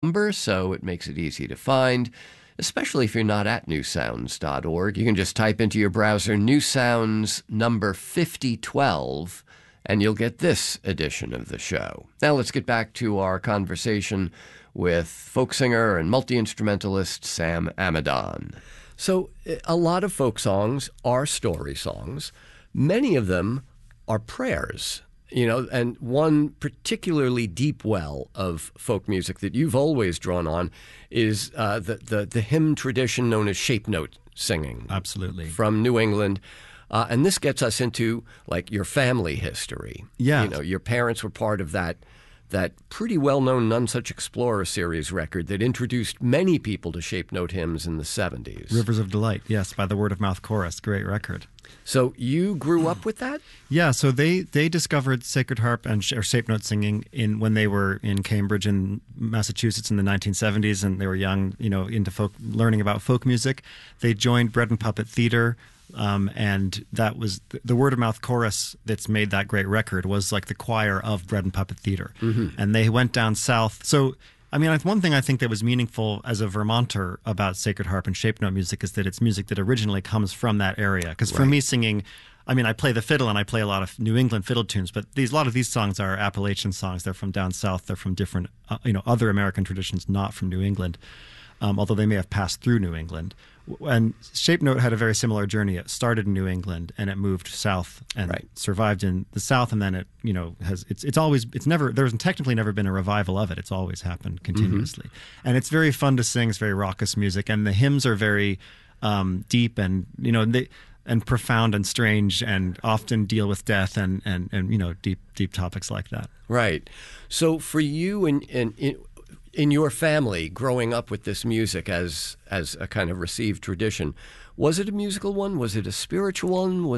number, so it makes it easy to find, especially if you're not at newsounds.org. You can just type into your browser New Sounds number 5012, and you'll get this edition of the show. Now let's get back to our conversation with folk singer and multi-instrumentalist Sam Amidon. So a lot of folk songs are story songs. Many of them are prayers. And one particularly deep well of folk music that you've always drawn on is the hymn tradition known as shape note singing. Absolutely. From New England. And this gets us into, like, your family history. Yeah. Your parents were part of that pretty well-known None Such Explorer series record that introduced many people to shape note hymns in the 70s. Rivers of Delight, yes, by the Word of Mouth Chorus. Great record. So you grew up with that? Yeah, so they discovered sacred harp or shape note singing when they were in Cambridge in Massachusetts in the 1970s, and they were young, into learning about folk music. They joined Bread and Puppet Theater, and that was the Word of Mouth Chorus that's made that great record was like the choir of Bread and Puppet Theater. Mm-hmm. And they went down south. So one thing I think that was meaningful as a Vermonter about sacred harp and shape note music is that it's music that originally comes from that area. Because for me, singing, I play the fiddle and I play a lot of New England fiddle tunes, but a lot of these songs are Appalachian songs. They're from down south. They're from different, other American traditions, not from New England, although they may have passed through New England. And Shape Note had a very similar journey. It started in New England and it moved south and survived in the South, and then it there's technically never been a revival of it. It's always happened continuously. Mm-hmm. And it's very fun to sing. It's very raucous music, and the hymns are very deep and and profound and strange, and often deal with death and deep topics like that. Right. So for you in your family, growing up with this music as a kind of received tradition, was it a musical one? Was it a spiritual one?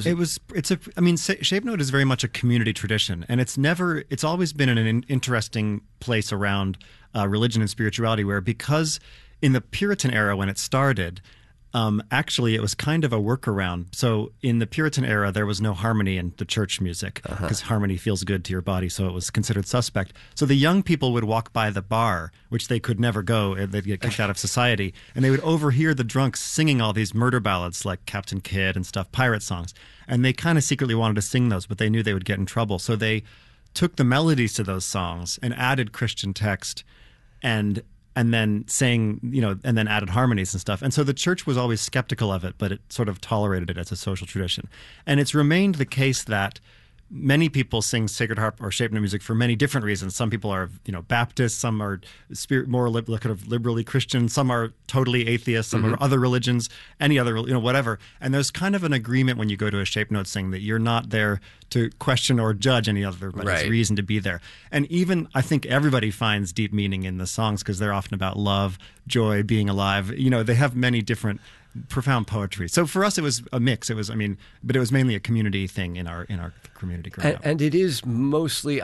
Shape Note is very much a community tradition, and it's always been in an interesting place around religion and spirituality, because in the Puritan era when it started, actually, it was kind of a workaround. So in the Puritan era, there was no harmony in the church music because harmony feels good to your body, so it was considered suspect. So the young people would walk by the bar, which they could never go. They'd get kicked out of society, and they would overhear the drunks singing all these murder ballads like Captain Kidd and stuff, pirate songs. And they kind of secretly wanted to sing those, but they knew they would get in trouble. So they took the melodies to those songs and added Christian text and then sang, and then added harmonies and stuff. And so the church was always skeptical of it, but it sort of tolerated it as a social tradition. And it's remained the case that many people sing sacred harp or shape note music for many different reasons. Some people are, Baptists, some are more kind of liberally Christian, some are totally atheist, some are other religions, any other, whatever. And there's kind of an agreement when you go to a shape note sing that you're not there to question or judge any other's reason to be there. And even I think everybody finds deep meaning in the songs because they're often about love, joy, being alive. They have many different profound poetry. So for us, it was a mix. But it was mainly a community thing in our community growing up. And it is mostly,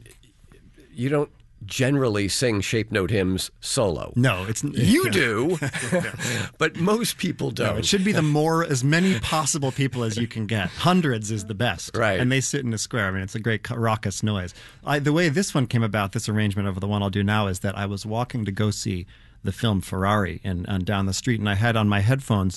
you don't generally sing shape note hymns solo. No, you do, but most people don't. No, it should be as many possible people as you can get. Hundreds is the best. Right. And they sit in a square. It's a great raucous noise. The way this one came about, this arrangement over the one I'll do now, is that I was walking to go see the film Ferrari and down the street, and I had on my headphones,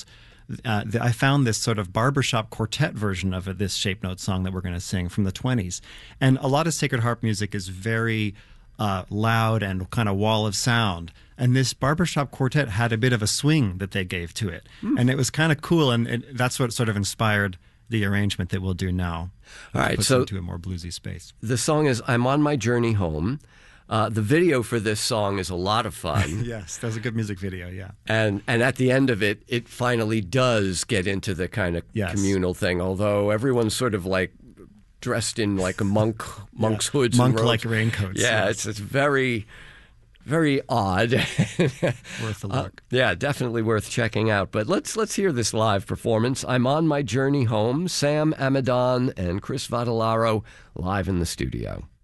I found this sort of barbershop quartet version of this shape note song that we're going to sing from the 20s. And a lot of sacred harp music is very loud and kind of wall of sound. And this barbershop quartet had a bit of a swing that they gave to it. And it was kind of cool, and that's what sort of inspired the arrangement that we'll do now. All right, so into a more bluesy space. The song is I'm on My Journey Home. The video for this song is a lot of fun. Yes, that's a good music video, yeah. And at the end of it, it finally does get into the kind of communal thing, although everyone's sort of like dressed in like a monk's hoods and robes. Monk-like raincoats. Yeah, it's very, very odd. Worth a look. Yeah, definitely worth checking out. But let's hear this live performance. I'm on My Journey Home. Sam Amidon and Chris Vadalaro live in the studio.